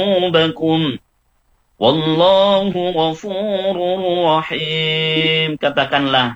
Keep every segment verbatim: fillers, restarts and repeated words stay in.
ذنوبكم والله غفور رحيم. Katakanlah,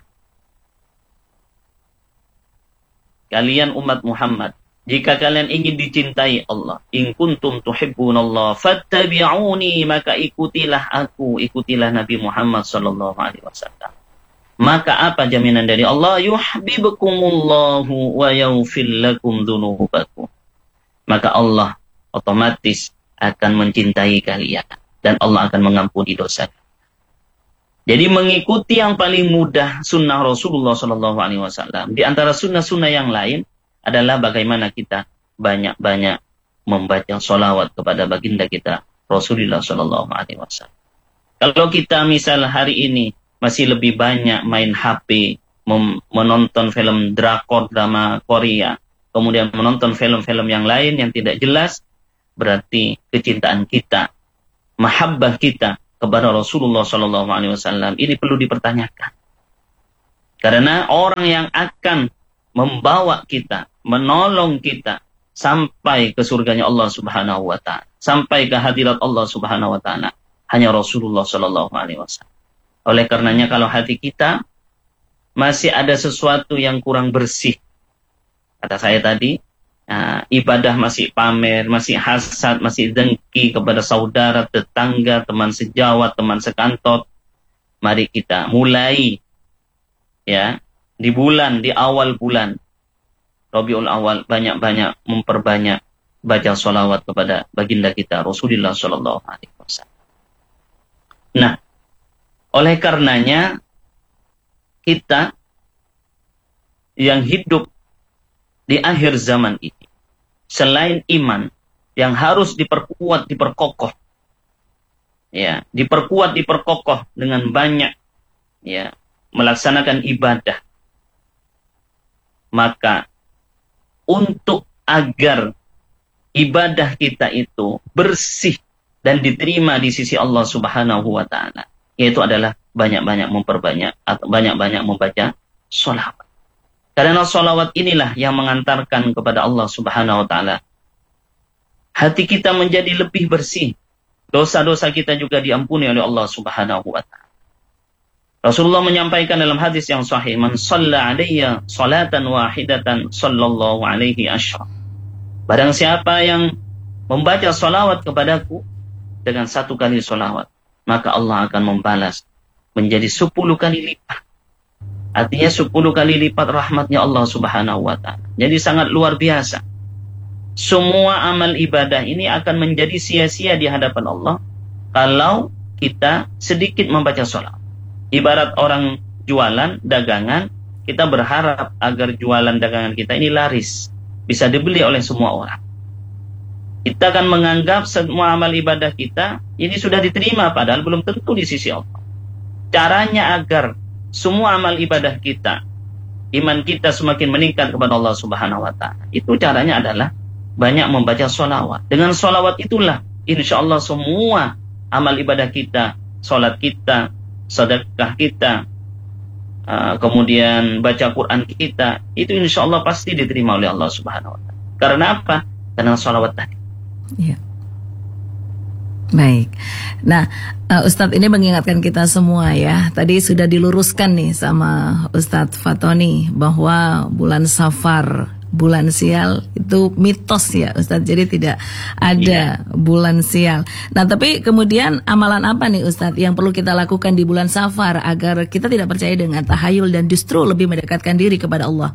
kalian umat Muhammad, jika kalian ingin dicintai Allah, in kuntum tuhibbunallah fattabi'uni, maka ikutilah aku, ikutilah Nabi Muhammad sallallahu alaihi wasallam. Maka apa jaminan dari Allah? Yuhibbukumullahu wa yaghfir lakum dzunubakum. Maka Allah otomatis akan mencintai kalian dan Allah akan mengampuni dosa. Jadi mengikuti yang paling mudah sunnah Rasulullah sallallahu alaihi wasallam. Di antara sunnah-sunnah yang lain adalah bagaimana kita banyak-banyak membaca sholawat kepada baginda kita Rasulullah sallallahu alaihi wasallam. Kalau kita misal hari ini masih lebih banyak main H P, menonton film drakor, drama Korea, kemudian menonton film-film yang lain yang tidak jelas, berarti kecintaan kita, mahabbah kita kepada Rasulullah sallallahu alaihi wasallam ini perlu dipertanyakan. Karena orang yang akan membawa kita, menolong kita sampai ke surganya Allah Subhanahu wa taala, sampai ke hadirat Allah Subhanahu wa taala, hanya Rasulullah sallallahu alaihi wasallam. Oleh karenanya kalau hati kita masih ada sesuatu yang kurang bersih, kata saya tadi, nah, ibadah masih pamer, masih hasad, masih dengki kepada saudara, tetangga, teman sejawat, teman sekantor, mari kita mulai ya di bulan, di awal bulan Rabiul Awal banyak-banyak memperbanyak baca sholawat kepada baginda kita Rasulullah sallallahu alaihi wasallam. Nah, oleh karenanya kita yang hidup di akhir zaman ini, selain iman yang harus diperkuat, diperkokoh, ya, diperkuat, diperkokoh dengan banyak, ya, melaksanakan ibadah, maka untuk agar ibadah kita itu bersih dan diterima di sisi Allah Subhanahu wa taala, yaitu adalah banyak-banyak memperbanyak atau banyak-banyak membaca sholawat. Karena sholawat inilah yang mengantarkan kepada Allah Subhanahu wa taala. Hati kita menjadi lebih bersih. Dosa-dosa kita juga diampuni oleh Allah Subhanahu wa taala. Rasulullah menyampaikan dalam hadis yang sahih, "Man shalla 'alayya salatan wahidatan sallallahu alaihi asyra." Barang siapa yang membaca sholawat kepadaku dengan satu kali sholawat, maka Allah akan membalas menjadi sepuluh kali lipat. Artinya sepuluh kali lipat rahmatnya Allah Subhanahu wa ta'ala. Jadi sangat luar biasa. Semua amal ibadah ini akan menjadi sia-sia di hadapan Allah kalau kita sedikit membaca sholawat. Ibarat orang jualan dagangan, kita berharap agar jualan dagangan kita ini laris, bisa dibeli oleh semua orang. Kita akan menganggap semua amal ibadah kita ini sudah diterima, padahal belum tentu di sisi Allah. Caranya agar semua amal ibadah kita, iman kita semakin meningkat kepada Allah Subhanahu wa ta'ala, itu caranya adalah banyak membaca sholawat. Dengan sholawat itulah insya Allah semua amal ibadah kita, sholat kita, sedekah kita, uh, kemudian baca Quran kita, itu insya Allah pasti diterima oleh Allah Subhanahu wa ta'ala. Karena apa? Karena sholawat tadi. Ya. Baik. Nah, uh, Ustadz ini mengingatkan kita semua ya. Tadi sudah diluruskan nih sama Ustadz Fatoni bahwa bulan Safar, bulan sial itu mitos ya Ustadz. Jadi tidak ada ya bulan sial. Nah, tapi kemudian amalan apa nih Ustadz yang perlu kita lakukan di bulan Safar agar kita tidak percaya dengan tahayul dan justru lebih mendekatkan diri kepada Allah?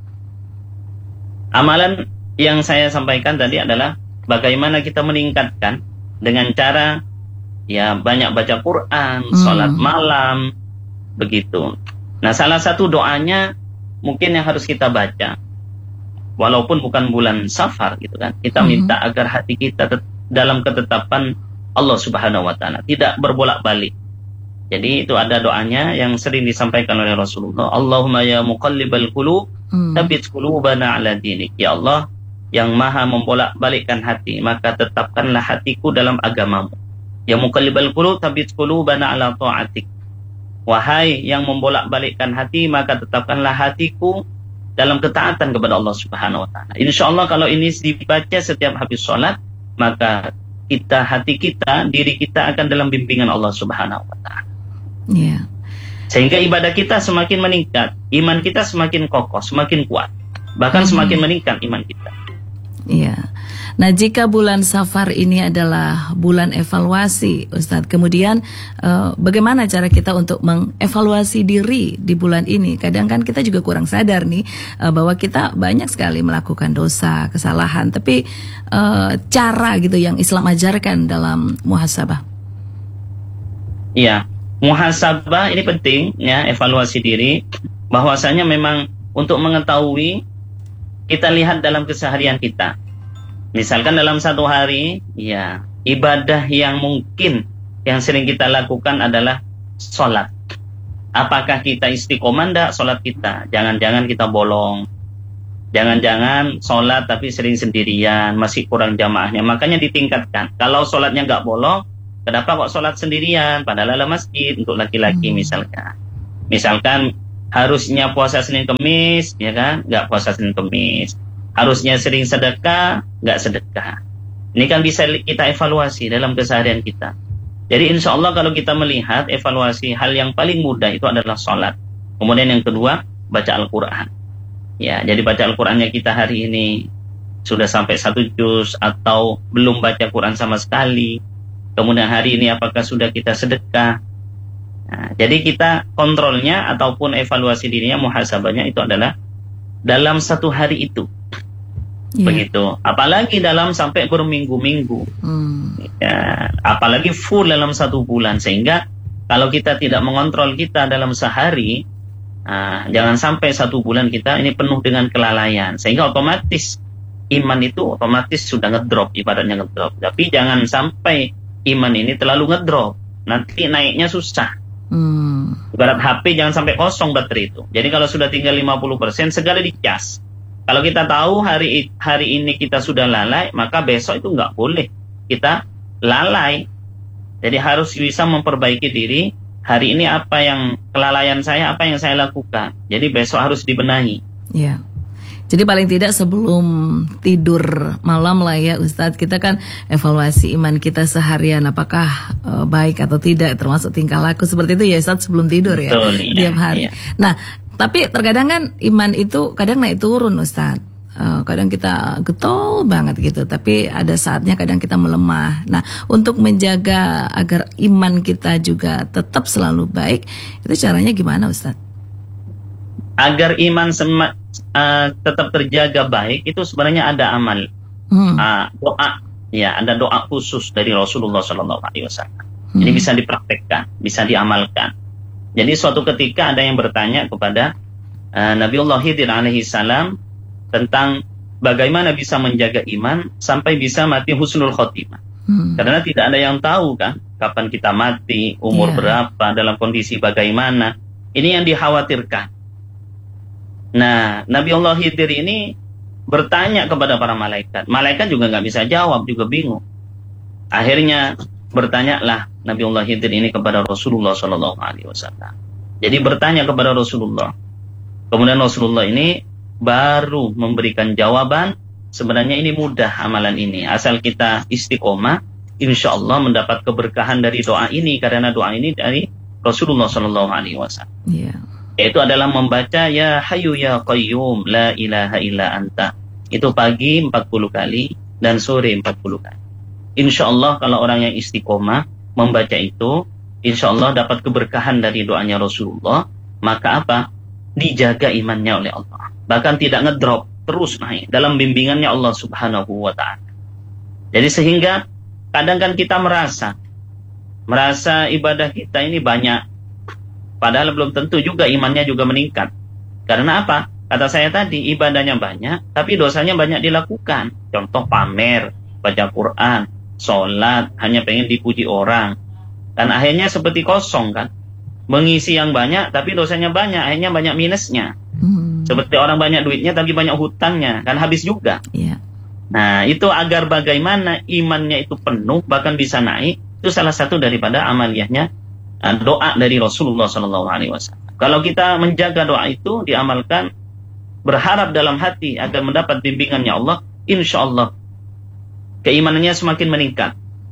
Amalan yang saya sampaikan tadi adalah bagaimana kita meningkatkan dengan cara ya banyak baca Quran, hmm. sholat malam, begitu. Nah, salah satu doanya mungkin yang harus kita baca, walaupun bukan bulan Safar gitu kan, kita hmm. minta agar hati kita tet- dalam ketetapan Allah Subhanahu wa ta'ala, tidak berbolak-balik. Jadi itu ada doanya yang sering disampaikan oleh Rasulullah, Allahumma ya muqallibal qulub, hmm. tsabbit qulubana ala dinik. Ya Allah yang maha membolak-balikkan hati, maka tetapkanlah hatiku dalam agamamu. Ya muqallibal qulub tsabbit qulubana ala ta'atik. Wahai yang membolak-balikkan hati, maka tetapkanlah hatiku dalam ketaatan kepada Allah Subhanahu wa ta'ala. Insyaallah kalau ini dibaca setiap habis sholat, maka kita, hati kita, diri kita akan dalam bimbingan Allah Subhanahu wa taala. Yeah. Sehingga ibadah kita semakin meningkat, iman kita semakin kokoh, semakin kuat. Bahkan hmm. semakin meningkat iman kita. Iya. Nah, jika bulan Safar ini adalah bulan evaluasi, Ustadz, kemudian uh, bagaimana cara kita untuk mengevaluasi diri di bulan ini? Kadang kan kita juga kurang sadar nih uh, bahwa kita banyak sekali melakukan dosa, kesalahan, tapi uh, cara gitu yang Islam ajarkan dalam muhasabah. Iya, muhasabah ini penting ya, evaluasi diri. Bahwasanya memang untuk mengetahui, kita lihat dalam keseharian kita. Misalkan dalam satu hari, ya ibadah yang mungkin yang sering kita lakukan adalah sholat. Apakah kita istiqomah enggak sholat kita? Jangan-jangan kita bolong. Jangan-jangan sholat tapi sering sendirian, masih kurang jamaahnya. Makanya ditingkatkan. Kalau sholatnya enggak bolong, kenapa kok sholat sendirian? Padahal ada masjid untuk laki-laki hmm. misalkan. Misalkan harusnya puasa Senin Kemis, ya kan? Enggak puasa Senin Kemis. Harusnya sering sedekah, nggak sedekah. Ini kan bisa kita evaluasi dalam keseharian kita. Jadi insya Allah kalau kita melihat evaluasi, hal yang paling mudah itu adalah sholat. Kemudian yang kedua, baca Al-Quran. Ya, jadi baca Al-Qurannya kita hari ini sudah sampai satu juz atau belum baca Quran sama sekali. Kemudian hari ini apakah sudah kita sedekah. Nah, jadi kita kontrolnya ataupun evaluasi dirinya, muhasabahnya itu adalah dalam satu hari itu. Yeah. Begitu. Apalagi dalam sampai berminggu-minggu. Hmm. Ya, apalagi full dalam satu bulan. Sehingga kalau kita tidak mengontrol kita dalam sehari, nah, jangan sampai satu bulan kita ini penuh dengan kelalaian. Sehingga otomatis iman itu otomatis sudah ngedrop, ibaratnya ngedrop. Tapi jangan sampai iman ini terlalu ngedrop. Nanti naiknya susah. Hmm. Ibarat H P jangan sampai kosong baterai itu. Jadi kalau sudah tinggal lima puluh persen segala dicas. Kalau kita tahu hari hari ini kita sudah lalai, maka besok itu nggak boleh kita lalai. Jadi harus bisa memperbaiki diri. Hari ini apa yang kelalaian saya, apa yang saya lakukan. Jadi besok harus dibenahi. Ya. Jadi paling tidak sebelum tidur malam lah ya Ustadz, kita kan evaluasi iman kita seharian, apakah uh, baik atau tidak, termasuk tingkah laku seperti itu ya Ustadz sebelum tidur ya. Betul, tiap hari. Iya. Nah, tapi terkadang kan iman itu kadang naik turun Ustadz. Uh, kadang kita getol banget gitu, tapi ada saatnya kadang kita melemah. Nah, untuk menjaga agar iman kita juga tetap selalu baik, itu caranya gimana Ustadz? Agar iman sema, uh, tetap terjaga baik, itu sebenarnya ada amal, hmm. uh, doa. Ya, ada doa khusus dari Rasulullah Shallallahu Alaihi Wasallam. Hmm. Ini bisa dipraktekkan, bisa diamalkan. Jadi suatu ketika ada yang bertanya kepada uh, Nabiullah Khidir alaihi salam tentang bagaimana bisa menjaga iman sampai bisa mati husnul khotimah. Hmm. Karena tidak ada yang tahu kan kapan kita mati, umur yeah. berapa, dalam kondisi bagaimana. Ini yang dikhawatirkan. Nah, Nabiullah Khidir ini bertanya kepada para malaikat. Malaikat juga nggak bisa jawab, juga bingung. Akhirnya bertanyalah Nabiullah Khidir ini kepada Rasulullah Shallallahu Alaihi Wasallam. Jadi bertanya kepada Rasulullah. Kemudian Rasulullah ini baru memberikan jawaban. Sebenarnya ini mudah amalan ini. Asal kita istiqomah, insya Allah mendapat keberkahan dari doa ini. Karena doa ini dari Rasulullah Shallallahu Alaihi Wasallam. Yeah. Yaitu adalah membaca Ya Hayyu Ya Qayyum La ilaha illa anta. Itu pagi empat puluh kali dan sore empat puluh kali. Insya Allah kalau orang yang istiqomah membaca itu, insya Allah dapat keberkahan dari doanya Rasulullah. Maka apa? Dijaga imannya oleh Allah. Bahkan tidak ngedrop, terus naik dalam bimbingannya Allah Subhanahu wa Ta'ala. Jadi sehingga kadang kan kita merasa merasa ibadah kita ini banyak, padahal belum tentu juga imannya juga meningkat. Karena apa? Kata saya tadi, ibadahnya banyak tapi dosanya banyak dilakukan. Contoh pamer, baca Quran, sholat, hanya pengen dipuji orang. Dan akhirnya seperti kosong kan. Mengisi yang banyak tapi dosanya banyak, akhirnya banyak minusnya. Hmm. Seperti orang banyak duitnya tapi banyak hutangnya, kan habis juga. Yeah. Nah, itu agar bagaimana imannya itu penuh bahkan bisa naik, itu salah satu daripada amaliyahnya doa dari Rasulullah Shallallahu Alaihi Wasallam. Kalau kita menjaga doa itu diamalkan, berharap dalam hati agar mendapat bimbingannya Allah, insya Allah keimanannya semakin meningkat.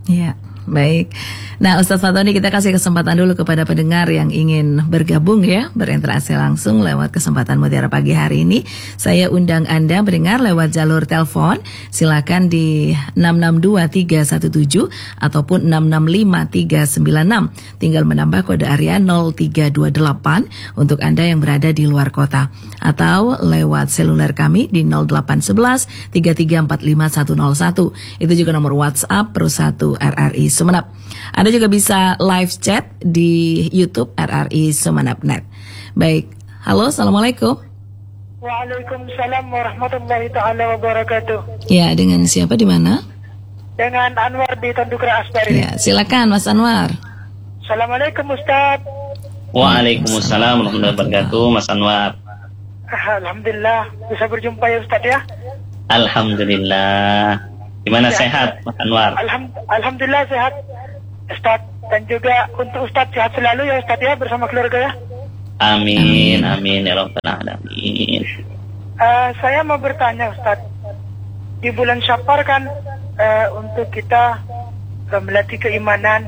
Ya, baik. Nah, Ustadz Fatoni, kita kasih kesempatan dulu kepada pendengar yang ingin bergabung ya, berinteraksi langsung lewat kesempatan Mutiara Pagi hari ini. Saya undang Anda mendengar lewat jalur telepon. Silakan di enam enam dua tiga satu tujuh ataupun enam enam lima tiga sembilan enam. Tinggal menambah kode area nol tiga dua delapan untuk Anda yang berada di luar kota. Atau lewat seluler kami di nol delapan satu satu tiga tiga empat lima satu nol satu. Itu juga nomor WhatsApp Pro satu R R I Sumeneb. Anda juga bisa live chat di YouTube R R I Sumeneb dot net. Baik, halo, assalamualaikum. Waalaikumsalam warahmatullahi taala wabarakatuh. Ya, dengan siapa di mana? Dengan Anwar di Tandukra Asbari. Ya, silakan Mas Anwar. Assalamualaikum Ustaz. Waalaikumsalam warahmatullahi wabarakatuh, Mas Anwar. Alhamdulillah bisa berjumpa ya Ustaz ya. Alhamdulillah. Gimana Ya. sehat Mas Anwar? Alham, Alhamdulillah sehat Ustaz, dan juga untuk Ustaz sehat selalu ya Ustaz ya, bersama keluarga ya. Amin, amin ya rabbal alamin. Uh, saya mau bertanya Ustaz, di bulan Syafar kan uh, untuk kita uh, melatih keimanan.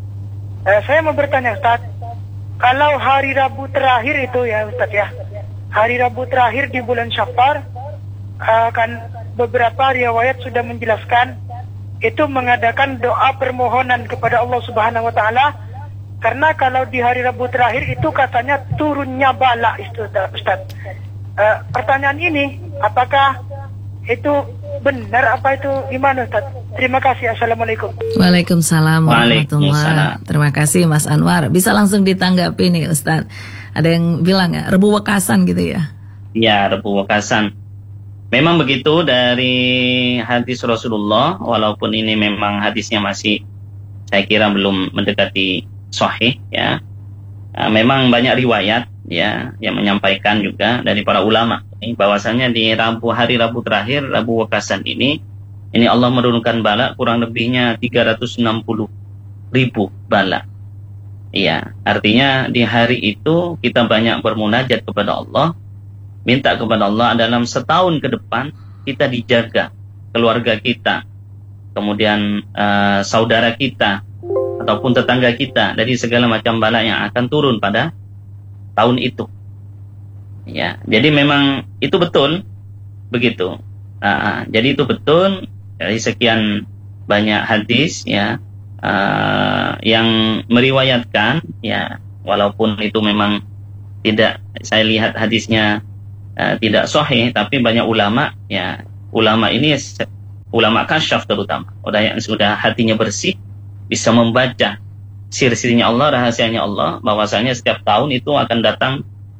Uh, saya mau bertanya Ustaz, kalau hari Rabu terakhir itu ya Ustaz ya, hari Rabu terakhir di bulan Syafar, uh, kan beberapa riwayat sudah menjelaskan itu mengadakan doa permohonan kepada Allah Subhanahu wa taala, karena kalau di hari Rabu terakhir itu katanya turunnya bala itu Ustaz. Uh, pertanyaan ini apakah itu benar, apa itu gimana Ustaz? Terima kasih. Assalamualaikum. Waalaikumsalam warahmatullahi. Waalaikumsalam. Terima kasih Mas Anwar. Bisa langsung ditanggapi nih Ustaz. Ada yang bilang ya, Rebu Wekasan gitu ya? Ya, Rebu Wekasan. Memang begitu dari hadis Rasulullah, walaupun ini memang hadisnya masih saya kira belum mendekati sahih ya. Nah, memang banyak riwayat ya yang menyampaikan juga dari para ulama bahwasanya di Rabu, hari Rabu terakhir, Rabu Wekasan ini ini Allah menurunkan bala kurang lebihnya tiga ratus enam puluh ribu bala. Iya, artinya di hari itu kita banyak bermunajat kepada Allah, minta kepada Allah dalam setahun ke depan kita dijaga, keluarga kita, kemudian uh, saudara kita ataupun tetangga kita dari segala macam bala yang akan turun pada tahun itu. Ya, jadi memang itu betul begitu. Uh, jadi itu betul dari sekian banyak hadis ya uh, yang meriwayatkan ya, walaupun itu memang tidak, saya lihat hadisnya Uh, tidak sahih, tapi banyak ulama ya, ulama ini ulama kasyaf terutama, udah yang sudah hatinya bersih, bisa membaca sir-sirnya Allah, rahasianya Allah, bahwasanya setiap tahun itu akan datang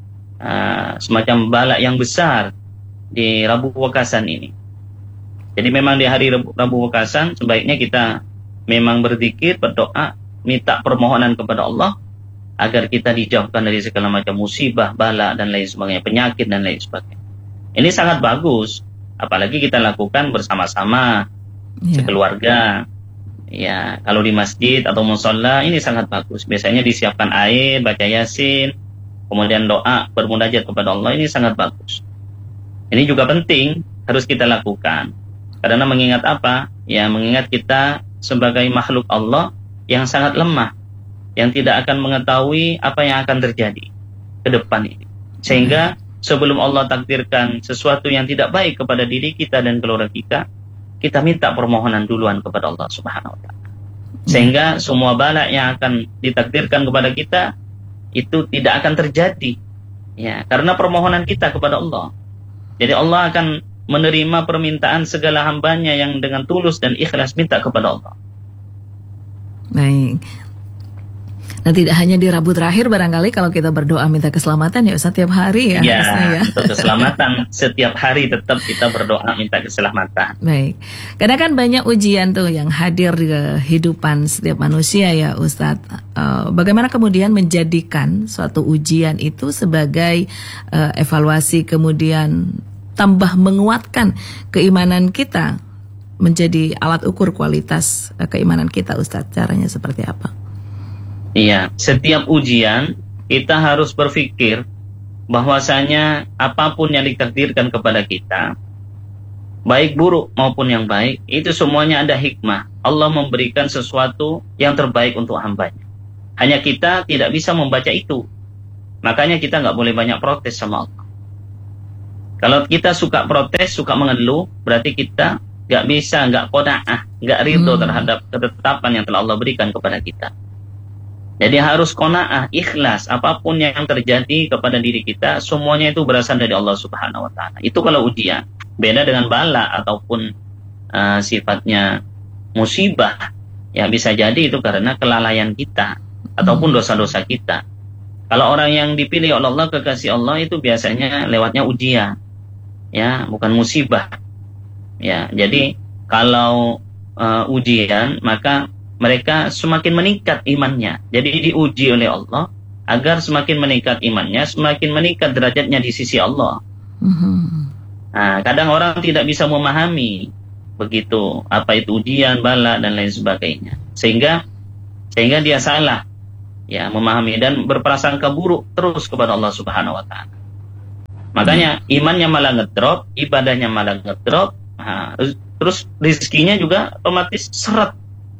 uh, semacam bala yang besar di Rabu Wekasan ini. Jadi memang di hari Rabu, Rabu Wekasan sebaiknya kita memang berzikir, berdoa, minta permohonan kepada Allah agar kita dijauhkan dari segala macam musibah, bala, dan lain sebagainya, penyakit, dan lain sebagainya. Ini sangat bagus, apalagi kita lakukan bersama-sama, yeah, sekeluarga. Ya, kalau di masjid atau musholla, ini sangat bagus. Biasanya disiapkan air, baca yasin, kemudian doa, bermunajat kepada Allah, ini sangat bagus. Ini juga penting, harus kita lakukan. Karena mengingat apa? Ya, mengingat kita sebagai makhluk Allah yang sangat lemah, yang tidak akan mengetahui apa yang akan terjadi ke depan ini. Sehingga sebelum Allah takdirkan sesuatu yang tidak baik kepada diri kita dan keluarga kita, kita minta permohonan duluan kepada Allah Subhanahu wa taala. Sehingga semua bala yang akan ditakdirkan kepada kita itu tidak akan terjadi. Ya, karena permohonan kita kepada Allah. Jadi Allah akan menerima permintaan segala hambanya yang dengan tulus dan ikhlas minta kepada Allah. Baik. Nah, tidak hanya di Rabu terakhir, barangkali kalau kita berdoa minta keselamatan ya Ustaz, tiap hari ya. Ya, ya. untuk keselamatan setiap hari tetap kita berdoa minta keselamatan. Baik, karena kan banyak ujian tuh yang hadir di kehidupan setiap manusia ya Ustaz. Uh, bagaimana kemudian menjadikan suatu ujian itu sebagai uh, evaluasi, kemudian tambah menguatkan keimanan kita, menjadi alat ukur kualitas uh, keimanan kita Ustaz. Caranya seperti apa? Iya, setiap ujian kita harus berpikir bahwasanya apapun yang ditakdirkan kepada kita, baik buruk maupun yang baik, itu semuanya ada hikmah. Allah memberikan sesuatu yang terbaik untuk hambanya. Hanya kita tidak bisa membaca itu. Makanya kita nggak boleh banyak protes sama Allah. Kalau kita suka protes, suka mengeluh, berarti kita nggak bisa, nggak qanaah, nggak ridho hmm. terhadap ketetapan yang telah Allah berikan kepada kita. Jadi harus qanaah, ikhlas, apapun yang terjadi kepada diri kita, semuanya itu berasal dari Allah Subhanahu Wa Taala. Itu kalau ujian. Beda dengan bala ataupun uh, sifatnya musibah, ya bisa jadi itu karena kelalaian kita ataupun dosa-dosa kita. Kalau orang yang dipilih oleh Allah, kekasih Allah, itu biasanya lewatnya ujian, ya, bukan musibah. Ya, jadi kalau uh, ujian, maka mereka semakin meningkat imannya. Jadi diuji oleh Allah agar semakin meningkat imannya, semakin meningkat derajatnya di sisi Allah. Mm-hmm. Nah, kadang orang tidak bisa memahami begitu apa itu ujian, bala dan lain sebagainya, sehingga sehingga dia salah, ya, memahami dan berprasangka buruk terus kepada Allah Subhanahu Wa Taala. Makanya imannya malah ngedrop, ibadahnya malah ngedrop, nah, terus rezekinya juga otomatis seret,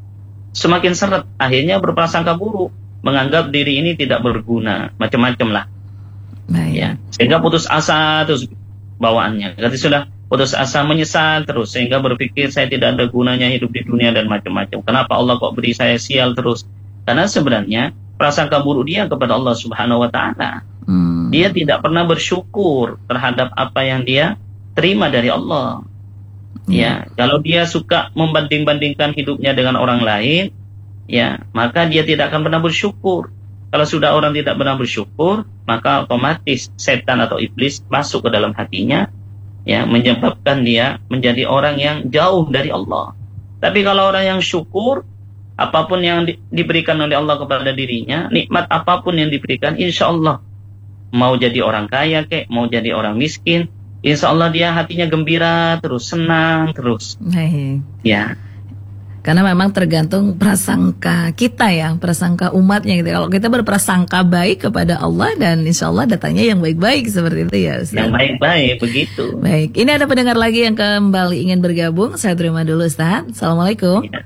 semakin seret, akhirnya berprasangka buruk, menganggap diri ini tidak berguna, macam-macam lah. Baik. Ya, sehingga putus asa terus bawaannya. Berarti sudah putus asa, menyesal terus, sehingga berpikir saya tidak ada gunanya hidup di dunia dan macam-macam. Kenapa Allah kok beri saya sial terus? Karena sebenarnya prasangka buruk dia kepada Allah Subhanahu Wa Taala. Hmm. Dia tidak pernah bersyukur terhadap apa yang dia terima dari Allah. Hmm. Ya, kalau dia suka membanding-bandingkan hidupnya dengan orang lain, ya, maka dia tidak akan pernah bersyukur. Kalau sudah orang tidak pernah bersyukur, maka otomatis setan atau iblis masuk ke dalam hatinya, ya, menyebabkan dia menjadi orang yang jauh dari Allah. Tapi kalau orang yang syukur, apapun yang di, diberikan oleh Allah kepada dirinya, nikmat apapun yang diberikan, insya Allah, mau jadi orang kaya kek, mau jadi orang miskin, insya Allah dia hatinya gembira terus, senang terus. Baik. Ya. Karena memang tergantung prasangka kita ya, prasangka umatnya gitu. Kalau kita berprasangka baik kepada Allah, dan insya Allah datanya yang baik-baik seperti itu ya Ustaz. Yang baik-baik, begitu. Baik, ini ada pendengar lagi yang kembali ingin bergabung. Saya terima dulu Ustaz. Assalamualaikum. Ya.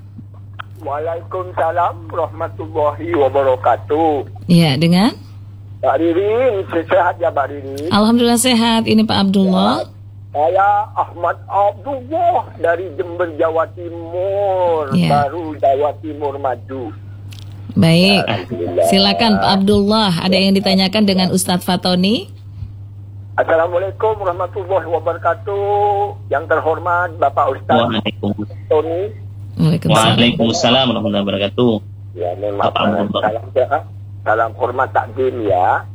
Waalaikumsalam warahmatullahi wabarakatuh. Iya, dengan? Pak Ririn, sehat ya Pak Ririn? Alhamdulillah sehat. Ini Pak Abdullah. Ya. Saya Ahmad Abdullah dari Jember, Jawa Timur, ya. Baru Jawa Timur maju. Baik, silakan Pak Abdullah. Ada yang ditanyakan dengan Ustadz Fatoni? Assalamualaikum warahmatullahi wabarakatuh. Yang terhormat Bapak Ustadz Fatoni. Waalaikumsalam warahmatullahi wabarakatuh. Ya, memang salam sehat, salam hormat takdim ya.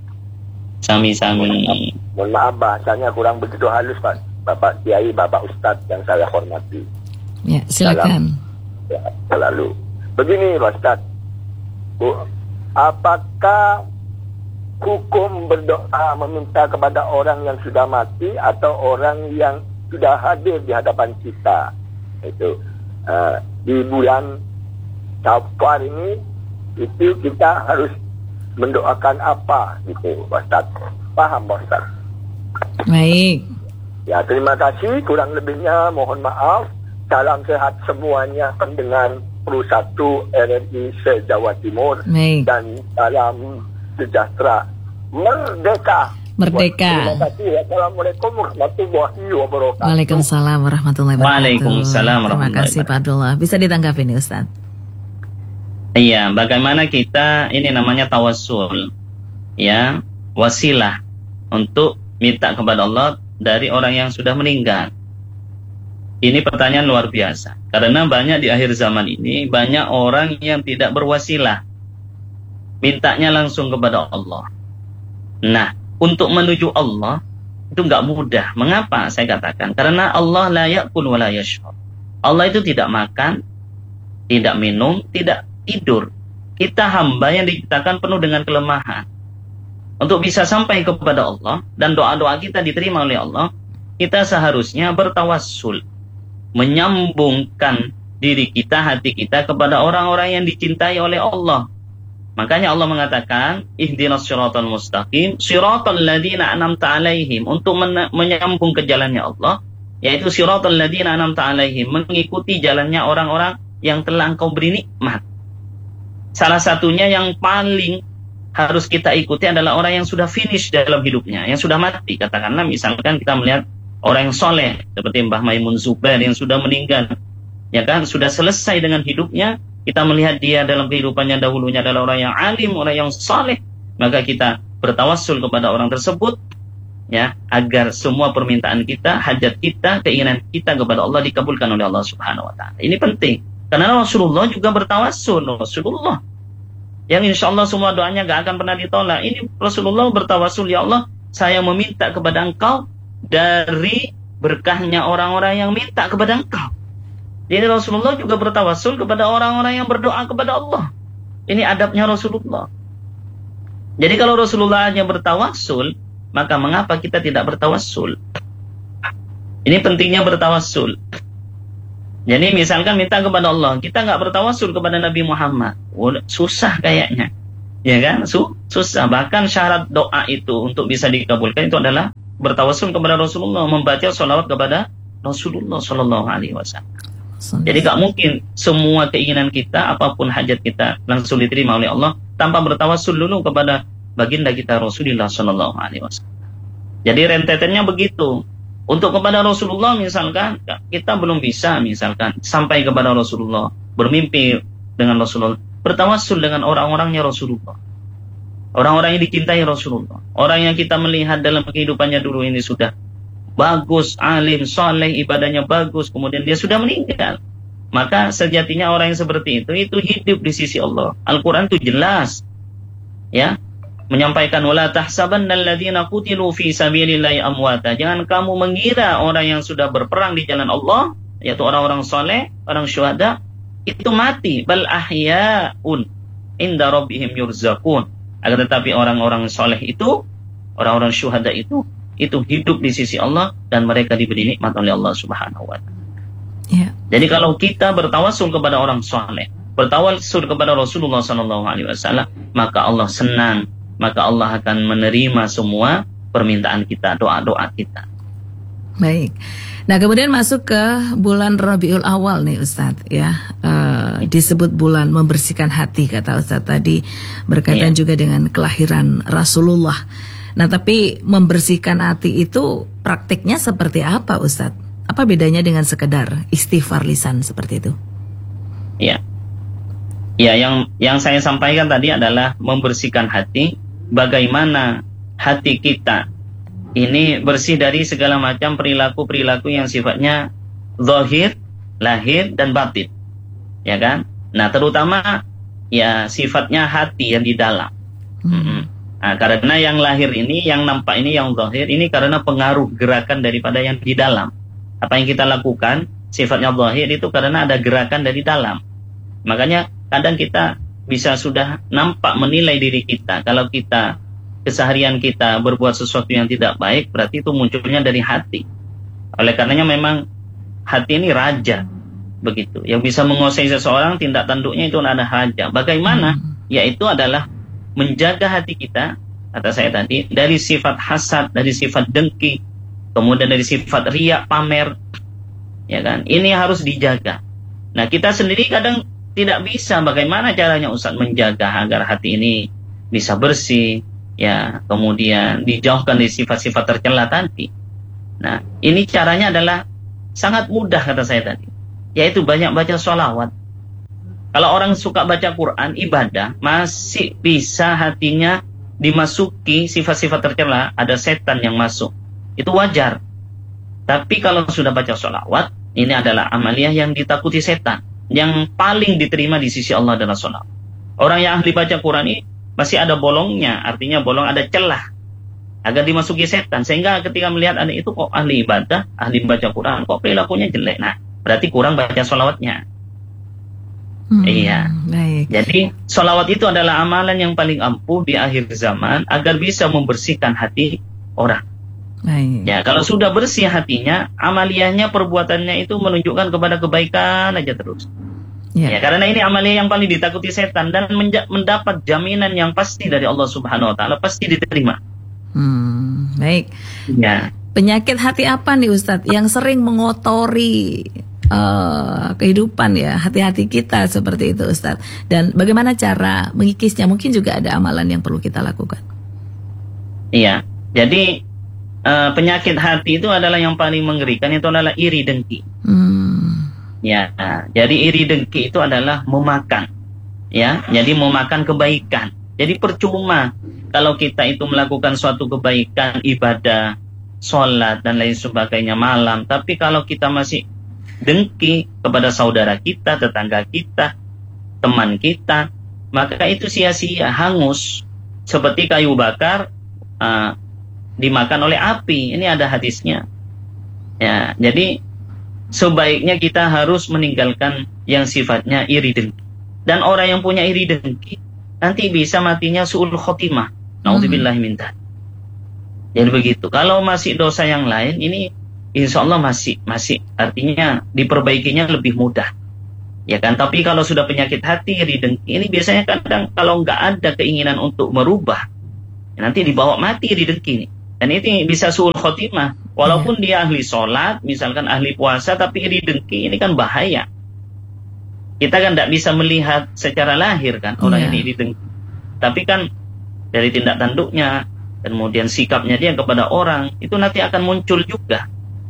Sami-sami. Mohon maaf bahasanya kurang begitu halus Pak, Bapak Kiai, Bapak Ustadz yang saya hormati. Ya, silakan. Salam, ya, selalu. Begini Pak Ustadz, Bu, apakah hukum berdoa meminta kepada orang yang sudah mati atau orang yang sudah hadir di hadapan kita? Itu uh, di bulan Syawal ini, itu kita harus mendoakan apa gitu Pak Ustadz? Paham Pak Ustadz? Baik. Ya, terima kasih, kurang lebihnya mohon maaf. Salam sehat semuanya dengan Pro satu R R I se-Jawa Timur. Baik. Dan salam sejahtera. Merdeka. Merdeka. Terima kasih. Assalamualaikum warahmatullahi wabarakatuh. Waalaikumsalam warahmatullahi wabarakatuh. Waalaikumsalam warahmatullahi wabarakatuh. Terima kasih Pak Abdullah. Bisa ditanggapi nih Ustaz? Iya, bagaimana kita, ini namanya tawassul, ya, wasilah untuk minta kepada Allah dari orang yang sudah meninggal. Ini pertanyaan luar biasa, karena banyak di akhir zaman ini, banyak orang yang tidak berwasilah, mintanya langsung kepada Allah. Nah, untuk menuju Allah itu nggak mudah. Mengapa saya katakan? Karena Allah la ya'kul wa la yashhur. Allah itu tidak makan, tidak minum, tidak tidur. Kita hamba yang diciptakan penuh dengan kelemahan. Untuk bisa sampai kepada Allah dan doa-doa kita diterima oleh Allah, kita seharusnya bertawassul, menyambungkan diri kita, hati kita kepada orang-orang yang dicintai oleh Allah. Makanya Allah mengatakan, ihdinas siratal mustaqim, siratal ladzina an'amta 'alaihim, untuk men- menyambung ke jalannya Allah, yaitu siratal ladzina an'amta 'alaihim, mengikuti jalannya orang-orang yang telah engkau beri nikmat. Salah satunya yang paling harus kita ikuti adalah orang yang sudah finish dalam hidupnya, yang sudah mati. Katakanlah misalkan kita melihat orang yang soleh seperti Mbah Maimun Zubair yang sudah meninggal, ya kan, sudah selesai dengan hidupnya. Kita melihat dia dalam kehidupannya dahulunya adalah orang yang alim, orang yang soleh, maka kita bertawassul kepada orang tersebut, ya, agar semua permintaan kita, hajat kita, keinginan kita kepada Allah dikabulkan oleh Allah Subhanahu Wa Taala. Ini penting, karena Rasulullah juga bertawassul. Rasulullah yang insya Allah semua doanya gak akan pernah ditolak. Ini Rasulullah bertawassul, ya Allah, saya meminta kepada Engkau dari berkahnya orang-orang yang minta kepada Engkau. Jadi Rasulullah juga bertawassul kepada orang-orang yang berdoa kepada Allah. Ini adabnya Rasulullah. Jadi kalau Rasulullah hanya bertawassul, maka mengapa kita tidak bertawassul? Ini pentingnya bertawassul. Jadi misalkan minta kepada Allah, kita nggak bertawassul kepada Nabi Muhammad, susah kayaknya, ya kan? Susah. Bahkan syarat doa itu untuk bisa dikabulkan itu adalah bertawassul kepada Rasulullah, membaca sholawat kepada Rasulullah Shallallahu Alaihi Wasallam. Jadi gak mungkin semua keinginan kita, apapun hajat kita langsung diterima oleh Allah tanpa bertawassul dulu kepada baginda kita Rasulullah Shallallahu Alaihi Wasallam. Jadi rentetannya begitu. Untuk kepada Rasulullah misalkan kita belum bisa misalkan sampai kepada Rasulullah, bermimpi dengan Rasulullah, bertawassul dengan orang-orangnya Rasulullah, orang-orang yang dicintai Rasulullah, orang yang kita melihat dalam kehidupannya dulu ini sudah bagus, alim, soleh, ibadahnya bagus, kemudian dia sudah meninggal. Maka sejatinya orang yang seperti itu, itu hidup di sisi Allah. Al-Quran itu jelas, ya, menyampaikan wala tahsabannal ladzina qutilu fi sabilillahi amwata. Jangan kamu mengira orang yang sudah berperang di jalan Allah, yaitu orang-orang soleh, orang syuhada, itu mati. Bal ahya'un inda rabbihim yurzaqun. Akan tetapi orang-orang soleh itu, orang-orang syuhada itu, itu hidup di sisi Allah dan mereka diberi nikmat oleh Allah Subhanahu Wa Taala. Yeah. Jadi kalau kita bertawassul kepada orang soleh, bertawassul kepada Rasulullah Sallallahu Alaihi Wasallam, maka Allah senang, maka Allah akan menerima semua permintaan kita, doa-doa kita. Baik. Nah kemudian masuk ke bulan Rabiul Awal nih Ustadz, ya, uh, disebut bulan membersihkan hati kata Ustadz tadi, berkaitan yeah. juga dengan kelahiran Rasulullah. Nah tapi membersihkan hati itu praktiknya seperti apa Ustadz? Apa bedanya dengan sekedar istighfar lisan seperti itu? Ya, ya yang yang saya sampaikan tadi adalah membersihkan hati. Bagaimana hati kita ini bersih dari segala macam perilaku-perilaku yang sifatnya zahir, lahir dan batin, ya kan? Nah terutama ya sifatnya hati yang di dalam. Hmm. Nah, karena yang lahir ini, yang nampak ini, yang zahir ini karena pengaruh gerakan daripada yang di dalam. Apa yang kita lakukan, sifatnya zahir itu karena ada gerakan dari dalam. Makanya kadang kita bisa sudah nampak menilai diri kita. Kalau kita, keseharian kita berbuat sesuatu yang tidak baik, berarti itu munculnya dari hati. Oleh karenanya memang hati ini raja, begitu. Yang bisa menguasai seseorang, tindak tanduknya itu ada raja. Bagaimana? Yaitu adalah menjaga hati kita, kata saya tadi, dari sifat hasad, dari sifat dengki, kemudian dari sifat riya, pamer, ya kan? Ini harus dijaga. Nah kita sendiri kadang tidak bisa. Bagaimana caranya Ustaz menjaga agar hati ini bisa bersih, ya, kemudian dijauhkan dari sifat-sifat tercela tadi. Nah ini caranya adalah sangat mudah kata saya tadi, yaitu banyak baca sholawat. Kalau orang suka baca Quran, ibadah, masih bisa hatinya dimasuki sifat-sifat tercela, ada setan yang masuk. Itu wajar. Tapi kalau sudah baca sholawat, ini adalah amaliyah yang ditakuti setan, yang paling diterima di sisi Allah adalah sholawat. Orang yang ahli baca Quran ini masih ada bolongnya, artinya bolong ada celah agar dimasuki setan. Sehingga ketika melihat ada itu kok ahli ibadah, ahli baca Quran, kok perilakunya jelek. Nah, berarti kurang baca sholawatnya. Hmm, iya. Baik. Jadi sholawat itu adalah amalan yang paling ampuh di akhir zaman agar bisa membersihkan hati orang. Baik. Ya, kalau sudah bersih hatinya, amaliyahnya, perbuatannya itu menunjukkan kepada kebaikan aja terus. Ya. Ya, karena ini amaliyah yang paling ditakuti setan dan menja- mendapat jaminan yang pasti dari Allah Subhanahu Wa Taala, pasti diterima. Hmm, baik. Ya. Penyakit hati apa nih Ustadz yang sering mengotori uh, kehidupan ya, hati-hati kita seperti itu Ustaz. Dan bagaimana cara mengikisnya? Mungkin juga ada amalan yang perlu kita lakukan. Iya, jadi uh, penyakit hati itu adalah yang paling mengerikan, itu adalah iri dengki. Hmm. Ya, jadi iri dengki itu adalah memakan, ya, jadi memakan kebaikan. Jadi percuma kalau kita itu melakukan suatu kebaikan, ibadah, sholat dan lain sebagainya malam, tapi kalau kita masih dengki kepada saudara kita, tetangga kita, teman kita, maka itu sia-sia, hangus, seperti kayu bakar uh, dimakan oleh api. Ini ada hadisnya. Ya, jadi sebaiknya kita harus meninggalkan yang sifatnya iri dengki. Dan orang yang punya iri dengki nanti bisa matinya su'ul khotimah. Nauzubillahi min dzalik. Jadi begitu. Kalau masih dosa yang lain, ini insya Allah masih masih artinya diperbaikinya lebih mudah, ya kan? Tapi kalau sudah penyakit hati, iri dengki, ini biasanya kadang kalau nggak ada keinginan untuk merubah, ya nanti dibawa mati iri dengki ini. Dan ini bisa su'ul khotimah. Walaupun dia ahli sholat, misalkan ahli puasa, tapi iri dengki ini kan bahaya. Kita kan tidak bisa melihat secara lahir kan orang yeah. ini iri dengki. Tapi kan dari tindak tanduknya, kemudian sikapnya dia kepada orang, itu nanti akan muncul juga.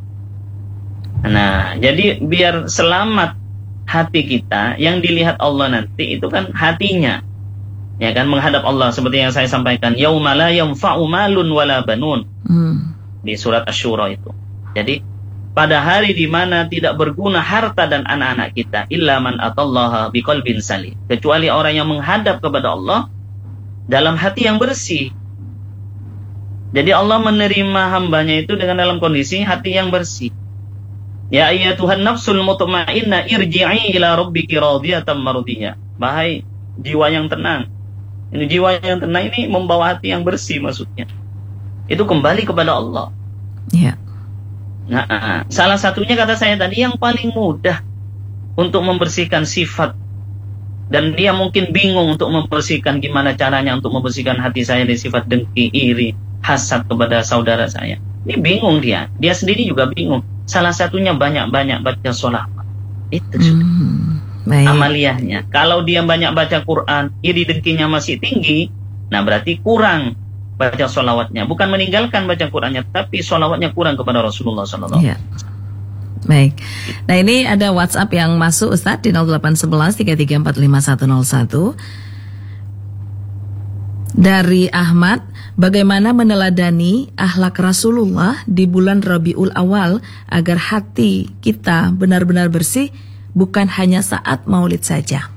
Nah, jadi biar selamat hati kita, yang dilihat Allah nanti itu kan hatinya. Ya kan, menghadap Allah seperti yang saya sampaikan, yauma la yanfa'u malun wala banun. Hmm. Di surat Asy-Syura itu. Jadi pada hari di mana tidak berguna harta dan anak-anak kita, illa man atallaha biqalbin salim, kecuali orang yang menghadap kepada Allah dalam hati yang bersih. Jadi Allah menerima hambanya itu dengan dalam kondisi hati yang bersih. Ya ayyatuhan nafsul mutmainnah irji'i ila rabbiki radiyatan mardiyah. Bahai jiwa yang tenang. Ini jiwa yang tenang ini membawa hati yang bersih maksudnya. Itu kembali kepada Allah. Ya. Nah, salah satunya kata saya tadi yang paling mudah untuk membersihkan sifat, dan dia mungkin bingung untuk membersihkan gimana caranya untuk membersihkan hati saya dari sifat dengki, iri, hasad kepada saudara saya. Ini bingung dia. Dia sendiri juga bingung. Salah satunya banyak-banyak baca sholawat. Itu sudah hmm, amaliyahnya. Kalau dia banyak baca Quran, iri dengkinya masih tinggi, nah berarti kurang baca sholawatnya. Bukan meninggalkan baca Qurannya, tapi sholawatnya kurang kepada Rasulullah shallallahu alaihi wasallam. Baik. Nah ini ada WhatsApp yang masuk Ustaz di nol delapan satu satu tiga tiga empat lima satu nol satu. Dari Ahmad, bagaimana meneladani akhlak Rasulullah di bulan Rabiul Awal agar hati kita benar-benar bersih, bukan hanya saat maulid saja?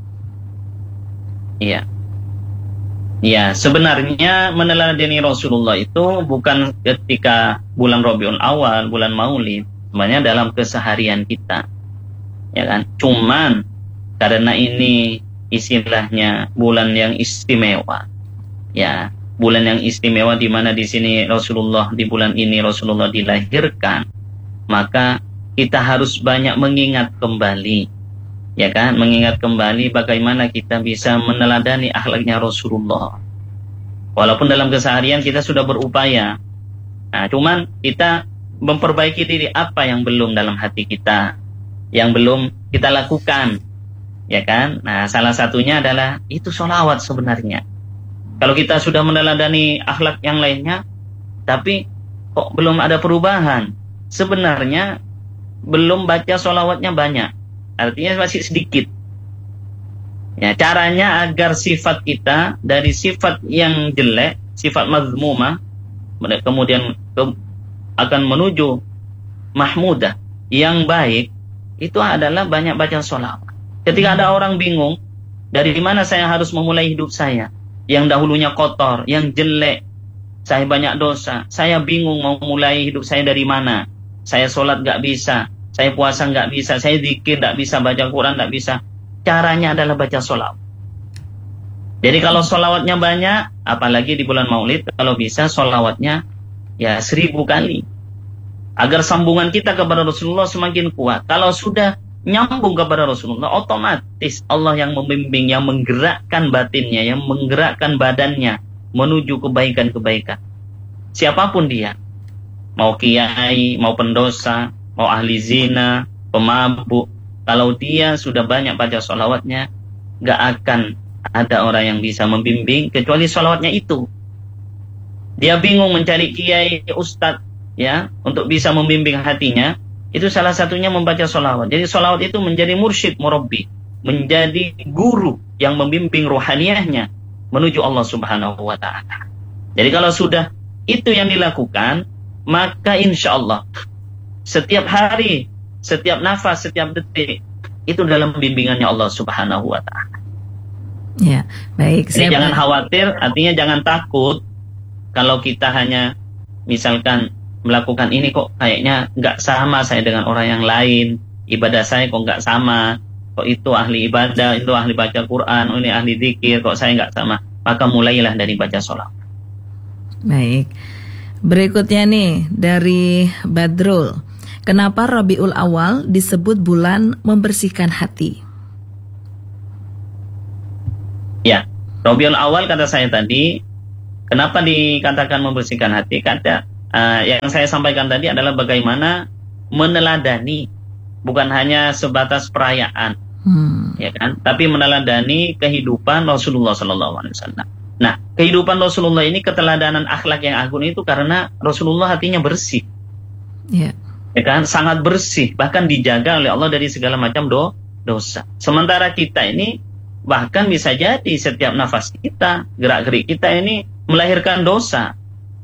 Iya. Ya, sebenarnya meneladani Rasulullah itu bukan ketika bulan Rabiul Awal, bulan maulid, sebenarnya dalam keseharian kita. Ya kan? Cuman karena ini istilahnya bulan yang istimewa. Ya, bulan yang istimewa di mana di sini Rasulullah, di bulan ini Rasulullah dilahirkan, maka kita harus banyak mengingat kembali, ya kan, mengingat kembali bagaimana kita bisa meneladani akhlaknya Rasulullah. Walaupun dalam keseharian kita sudah berupaya, nah, cuman kita memperbaiki diri apa yang belum dalam hati kita, yang belum kita lakukan, ya kan. Nah, salah satunya adalah itu sholawat sebenarnya. Kalau kita sudah meneladani akhlak yang lainnya, tapi kok belum ada perubahan, sebenarnya belum baca sholawatnya banyak, artinya masih sedikit. Ya, caranya agar sifat kita dari sifat yang jelek, sifat mazmumah, kemudian ke, akan menuju mahmudah, yang baik, itu adalah banyak baca sholawat. Ketika ada orang bingung, dari mana saya harus memulai hidup saya? Yang dahulunya kotor, yang jelek, saya banyak dosa, saya bingung mau mulai hidup saya dari mana. Saya sholat gak bisa, saya puasa gak bisa, saya zikir gak bisa, baca Quran gak bisa. Caranya adalah baca sholawat. Jadi kalau sholawatnya banyak, apalagi di bulan maulid, kalau bisa sholawatnya ya seribu kali, agar sambungan kita kepada Rasulullah semakin kuat. Kalau sudah nyambung kepada Rasulullah, otomatis Allah yang membimbing, yang menggerakkan batinnya, yang menggerakkan badannya menuju kebaikan-kebaikan. Siapapun dia, mau kiai, mau pendosa, mau ahli zina, pemabuk, kalau dia sudah banyak baca sholawatnya, gak akan ada orang yang bisa membimbing kecuali sholawatnya itu. Dia bingung mencari kiai, ustadz, ya, untuk bisa membimbing hatinya. Itu salah satunya membaca sholawat. Jadi sholawat itu menjadi mursyid, murabbi, menjadi guru yang membimbing rohaniyahnya menuju Allah Subhanahu wa Ta'ala. Jadi kalau sudah itu yang dilakukan, maka insya Allah setiap hari, setiap nafas, setiap detik itu dalam bimbingannya Allah Subhanahu wa Ta'ala. Ya, baik. Jadi Saya jangan ber- khawatir, artinya jangan takut kalau kita hanya misalkan melakukan ini kok kayaknya nggak sama saya dengan orang yang lain, ibadah saya kok nggak sama, kok itu ahli ibadah, itu ahli baca Quran, oh ini ahli zikir, kok saya nggak sama. Maka mulailah dari baca sholawat. Baik. Berikutnya nih dari Badrul. Kenapa Rabiul Awal disebut bulan membersihkan hati? Ya, Rabiul Awal kata saya tadi, kenapa dikatakan membersihkan hati? Kata uh, yang saya sampaikan tadi adalah bagaimana meneladani, bukan hanya sebatas perayaan, hmm. ya kan? Tapi meneladani kehidupan Rasulullah Sallallahu Alaihi Wasallam. Nah, kehidupan Rasulullah ini keteladanan akhlak yang agung itu karena Rasulullah hatinya bersih, yeah. ya kan? Sangat bersih, bahkan dijaga oleh Allah dari segala macam do dosa. Sementara kita ini bahkan bisa jadi setiap nafas kita, gerak-gerik kita ini melahirkan dosa.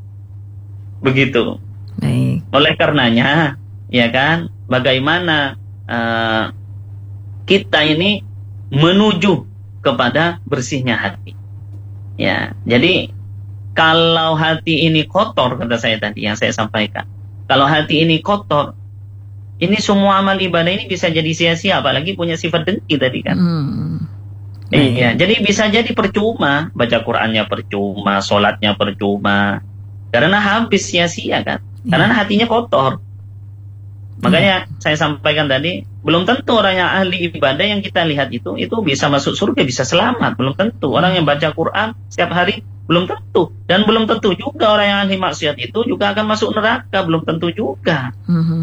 Begitu. Baik. Oleh karenanya, ya kan, bagaimana uh, kita ini menuju kepada bersihnya hati. Ya, jadi kalau hati ini kotor, kata saya tadi yang saya sampaikan, kalau hati ini kotor, ini semua amal ibadah ini bisa jadi sia-sia, apalagi punya sifat dengki tadi kan. Hmm. Iya, jadi bisa jadi percuma, baca Qur'annya percuma, sholatnya percuma, karena habis sia-sia kan, ya. Karena hatinya kotor. Makanya ya. Saya sampaikan tadi, belum tentu orang yang ahli ibadah yang kita lihat itu, itu bisa masuk surga, bisa selamat, belum tentu. Orang yang baca Qur'an setiap hari, belum tentu. Dan belum tentu juga orang yang ahli maksiat itu juga akan masuk neraka, belum tentu juga. Mm-hmm.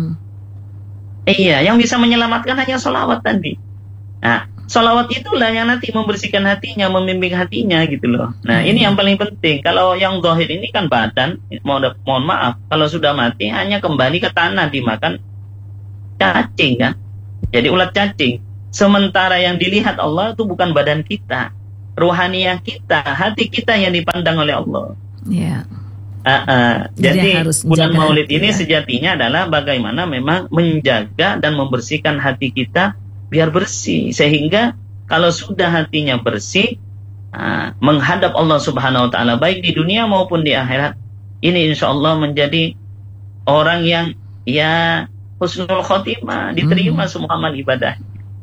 Iya, yang bisa menyelamatkan hanya sholawat tadi. Nah, sholawat itulah yang nanti membersihkan hatinya, membimbing hatinya gitu loh. Nah, hmm. ini yang paling penting. Kalau yang zahir ini kan badan, mohon, mohon maaf, kalau sudah mati hanya kembali ke tanah, dimakan cacing kan. Jadi ulat cacing. Sementara yang dilihat Allah itu bukan badan kita, rohaniyah kita, hati kita yang dipandang oleh Allah. Iya. Yeah. Uh, uh, jadi jadi bulan Maulid ini ya. Sejatinya adalah bagaimana memang menjaga dan membersihkan hati kita biar bersih, sehingga kalau sudah hatinya bersih, uh, menghadap Allah Subhanahu Wa Taala baik di dunia maupun di akhirat, ini insya Allah menjadi orang yang ya husnul khotimah, diterima hmm. semua amal ibadah.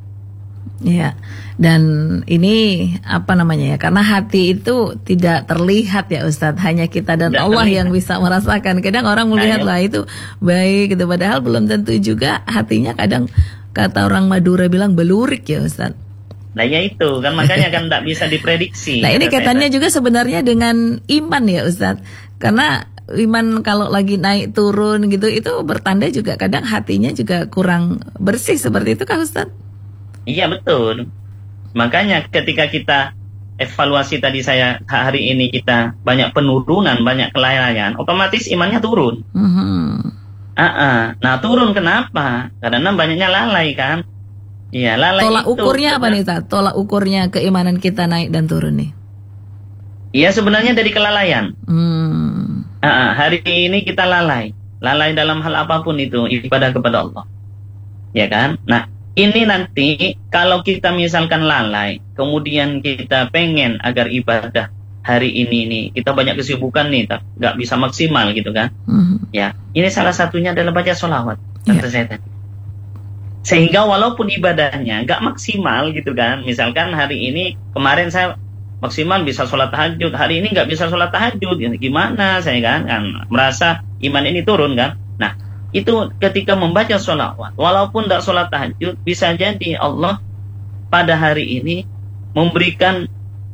Ya, dan ini apa namanya ya? Karena hati itu tidak terlihat ya Ustadz, hanya kita dan tidak Allah terlihat. Yang bisa merasakan. Kadang orang melihat nah, lah ya. Itu baik gitu, padahal belum tentu juga hatinya. Kadang kata orang Madura bilang belurik ya Ustadz. Nah ya itu kan makanya kan tidak bisa diprediksi. Nah ini kaitannya juga sebenarnya dengan iman ya Ustadz, karena iman kalau lagi naik turun gitu itu bertanda juga kadang hatinya juga kurang bersih seperti itu kan Ustadz? Iya betul. Makanya ketika kita evaluasi tadi saya hari ini kita banyak penurunan, banyak kelalaian, otomatis imannya turun. Mm-hmm. Uh-uh. Nah turun kenapa? Karena banyaknya lalai kan. Iya lalai. Tolak itu, ukurnya apa karena... nih Tad? Tolak ukurnya keimanan kita naik dan turun nih? Iya sebenarnya dari kelalaian. Hmm. Uh-uh. Hari ini kita lalai, lalai dalam hal apapun itu ibadah kepada Allah. Ya kan? Nah. Ini nanti kalau kita misalkan lalai, kemudian kita pengen agar ibadah hari ini nih kita banyak kesibukan nih, nggak bisa maksimal gitu kan? Mm-hmm. Ya, ini salah satunya adalah baca sholawat. Yeah. Saya tadi. Sehingga walaupun ibadahnya nggak maksimal gitu kan, misalkan hari ini kemarin saya maksimal bisa sholat tahajud, hari ini nggak bisa sholat tahajud, gimana saya kan? Kan merasa iman ini turun kan? Nah. Itu ketika membaca sholawat, walaupun tidak sholat tahajud, bisa jadi Allah pada hari ini memberikan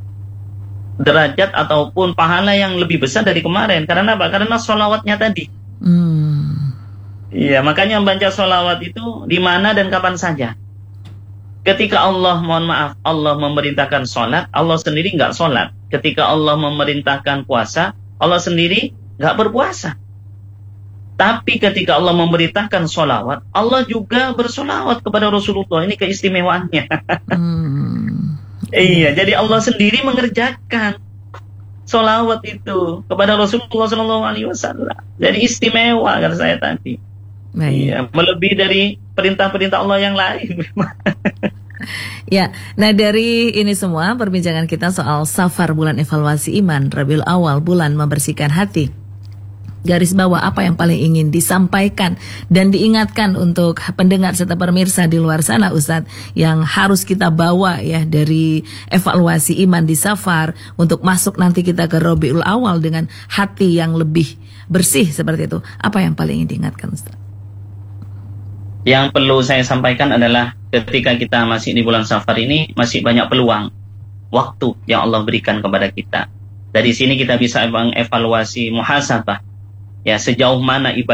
derajat ataupun pahala yang lebih besar dari kemarin. Karena apa? Karena sholawatnya tadi. Hmm. Iya, makanya membaca sholawat itu di mana dan kapan saja. Ketika Allah, mohon maaf, Allah memerintahkan sholat, Allah sendiri nggak sholat. Ketika Allah memerintahkan puasa, Allah sendiri nggak berpuasa. Tapi ketika Allah memerintahkan sholawat, Allah juga bersolawat kepada Rasulullah. Ini keistimewaannya. Hmm. Iya, jadi Allah sendiri mengerjakan sholawat itu kepada Rasulullah Shallallahu Alaihi Wasallam. Jadi istimewa kata saya tadi. Baik. Iya, melebihi dari perintah-perintah Allah yang lain. Ya, nah dari ini semua perbincangan kita soal Safar, bulan evaluasi iman, Rabiul Awal, bulan membersihkan hati. Garis bawah apa yang paling ingin disampaikan dan diingatkan untuk pendengar serta pemirsa di luar sana, Ustadz, yang harus kita bawa ya dari evaluasi iman di Safar untuk masuk nanti kita ke Rabiul Awal dengan hati yang lebih bersih seperti itu. Apa yang paling ingin diingatkan, Ustadz? Yang perlu saya sampaikan adalah ketika kita masih di bulan Safar ini masih banyak peluang waktu yang Allah berikan kepada kita. Dari sini kita bisa mengevaluasi muhasabah. Ya, sejauh mana ibadah